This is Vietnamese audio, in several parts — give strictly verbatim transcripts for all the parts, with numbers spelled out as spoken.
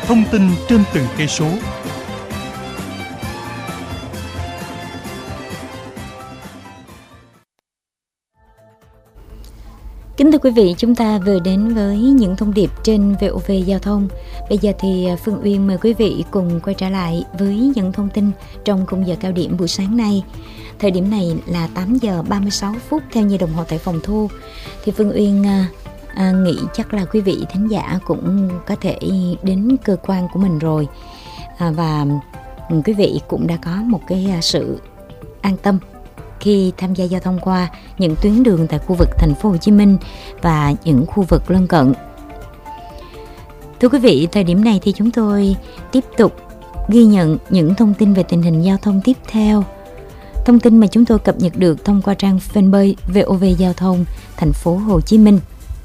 thông tin trên từng cây số. Kính thưa quý vị, chúng ta vừa đến với những thông điệp trên vê o vê Giao thông. Bây giờ thì Phương Uyên mời quý vị cùng quay trở lại với những thông tin trong khung giờ cao điểm buổi sáng nay. Thời điểm này là tám giờ ba mươi sáu phút theo như đồng hồ tại phòng thu. Thì Phương Uyên à, à, nghĩ chắc là quý vị thính giả cũng có thể đến cơ quan của mình rồi. À, và quý vị cũng đã có một cái sự an tâm khi tham gia giao thông qua những tuyến đường tại khu vực thành phố Hồ Chí Minh và những khu vực lân cận. Thưa quý vị, thời điểm này thì chúng tôi tiếp tục ghi nhận những thông tin về tình hình giao thông tiếp theo. Thông tin mà chúng tôi cập nhật được thông qua trang fanpage vê o vê Giao thông thành phố Hồ Chí Minh.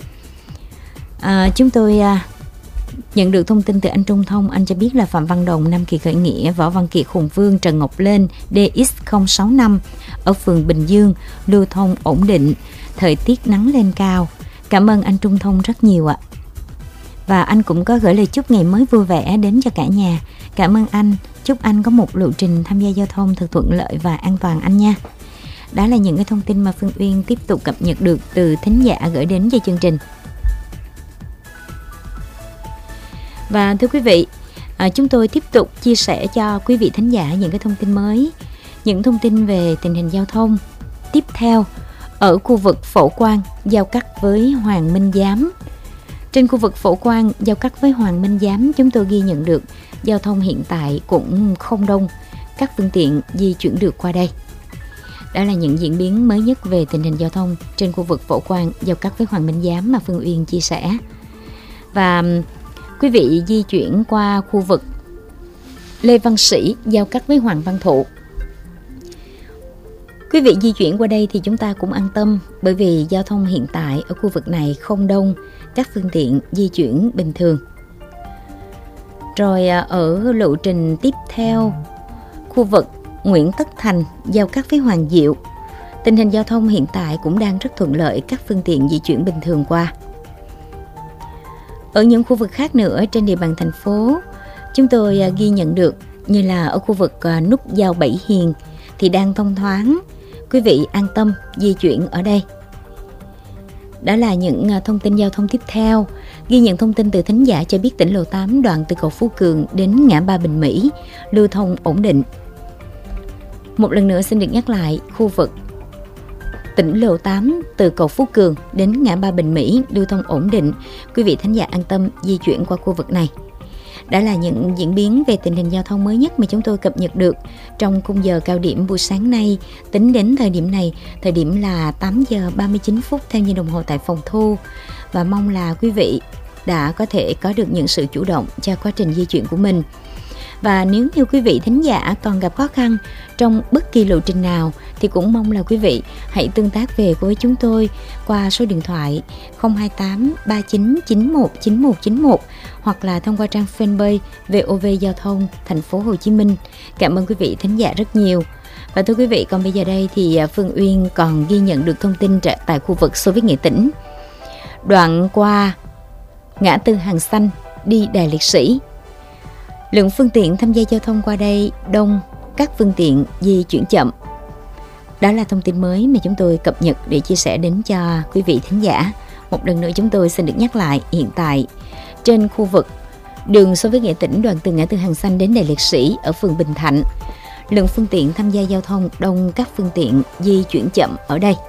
À, chúng tôi à, nhận được thông tin từ anh Trung Thông. Anh cho biết là Phạm Văn Đồng, Nam Kỳ Khởi Nghĩa, Võ Văn Kiệt, Hùng Vương, Trần Ngọc Lên, đê ích không sáu năm ở phường Bình Dương lưu thông ổn định, thời tiết nắng lên cao. Cảm ơn anh Trung Thông rất nhiều ạ. Và anh cũng có gửi lời chúc ngày mới vui vẻ đến cho cả nhà. Cảm ơn anh, chúc anh có một lộ trình tham gia giao thông thật thuận lợi và an toàn anh nha. Đó là những cái thông tin mà Phương Uyên tiếp tục cập nhật được từ thính giả gửi đến cho chương trình. Và thưa quý vị, à, chúng tôi tiếp tục chia sẻ cho quý vị thính giả những cái thông tin mới, những thông tin về tình hình giao thông tiếp theo ở khu vực Phổ Quang giao cắt với Hoàng Minh Giám. Trên khu vực Phổ Quang giao cắt với Hoàng Minh Giám, chúng tôi ghi nhận được giao thông hiện tại cũng không đông, các phương tiện di chuyển được qua đây. Đó là những diễn biến mới nhất về tình hình giao thông trên khu vực Phổ Quang giao cắt với Hoàng Minh Giám mà Phương Uyên chia sẻ. Và quý vị di chuyển qua khu vực Lê Văn Sĩ giao cắt với Hoàng Văn Thụ. Quý vị di chuyển qua đây thì chúng ta cũng an tâm, bởi vì giao thông hiện tại ở khu vực này không đông, các phương tiện di chuyển bình thường. Rồi ở lộ trình tiếp theo, khu vực Nguyễn Tất Thành giao cắt với Hoàng Diệu, tình hình giao thông hiện tại cũng đang rất thuận lợi, các phương tiện di chuyển bình thường qua. Ở những khu vực khác nữa trên địa bàn thành phố, chúng tôi ghi nhận được như là ở khu vực nút giao Bảy Hiền thì đang thông thoáng, quý vị an tâm di chuyển ở đây. Đó là những thông tin giao thông tiếp theo. Ghi nhận thông tin từ thính giả cho biết tỉnh lộ tám đoạn từ cầu Phú Cường đến ngã ba Bình Mỹ lưu thông ổn định. Một lần nữa xin được nhắc lại, khu vực tỉnh lộ tám từ cầu Phú Cường đến ngã ba Bình Mỹ lưu thông ổn định, quý vị thính giả an tâm di chuyển qua khu vực này. Đó là những diễn biến về tình hình giao thông mới nhất mà chúng tôi cập nhật được trong khung giờ cao điểm buổi sáng nay. Tính đến thời điểm này, thời điểm là tám giờ ba mươi chín phút theo như đồng hồ tại phòng thu. Và mong là quý vị đã có thể có được những sự chủ động cho quá trình di chuyển của mình. Và nếu như quý vị thính giả còn gặp khó khăn trong bất kỳ lộ trình nào thì cũng mong là quý vị hãy tương tác về với chúng tôi qua số điện thoại không hai tám ba chín chín một chín một chín một hoặc là thông qua trang fanpage vê o vê Giao thông thành phố Hồ Chí Minh. Cảm ơn quý vị thính giả rất nhiều. Và thưa quý vị, còn bây giờ đây thì Phương Uyên còn ghi nhận được thông tin tại khu vực Xô Viết Nghệ Tĩnh. Đoạn qua ngã tư Hàng Xanh đi Đài Liệt Sĩ, lượng phương tiện tham gia giao thông qua đây đông, các phương tiện di chuyển chậm. Đó là thông tin mới mà chúng tôi cập nhật để chia sẻ đến cho quý vị thính giả. Một lần nữa chúng tôi xin được nhắc lại, hiện tại trên khu vực đường Xô Viết Nghệ Tĩnh đoạn từ ngã tư Hàng Xanh đến Đài Liệt Sĩ ở phường Bình Thạnh, lượng phương tiện tham gia giao thông đông, các phương tiện di chuyển chậm ở đây.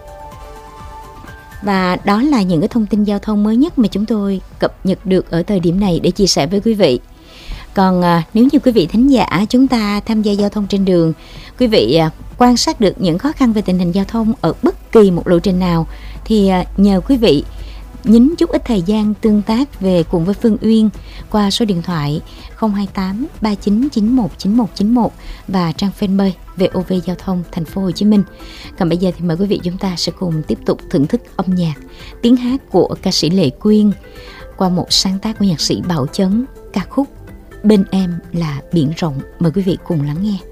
Và đó là những cái thông tin giao thông mới nhất mà chúng tôi cập nhật được ở thời điểm này để chia sẻ với quý vị. Còn à, nếu như quý vị thính giả chúng ta tham gia giao thông trên đường, quý vị à, quan sát được những khó khăn về tình hình giao thông ở bất kỳ một lộ trình nào thì à, nhờ quý vị nhín chút ít thời gian tương tác về cùng với Phương Uyên qua số điện thoại không hai tám ba chín chín một chín một chín một và trang fanpage vê o vê Giao thông thành phố Hồ Chí Minh. Còn bây giờ thì mời quý vị chúng ta sẽ cùng tiếp tục thưởng thức âm nhạc, tiếng hát của ca sĩ Lệ Quyên qua một sáng tác của nhạc sĩ Bảo Chấn, ca khúc Bên Em Là Biển Rộng. Mời quý vị cùng lắng nghe.